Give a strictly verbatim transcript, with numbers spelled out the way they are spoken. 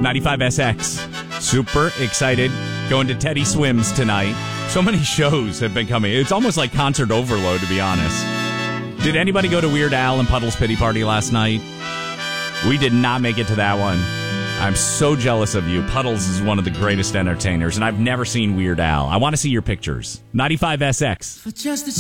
ninety-five S X. Super excited. Going to Teddy Swims tonight. So many shows have been coming. It's almost like concert overload, to be honest. Did anybody go to Weird Al and Puddle's Pity Party last night? We did not make it to that one. I'm so jealous of you. Puddles is one of the greatest entertainers, and I've never seen Weird Al. I want to see your pictures. ninety-five S X. For just a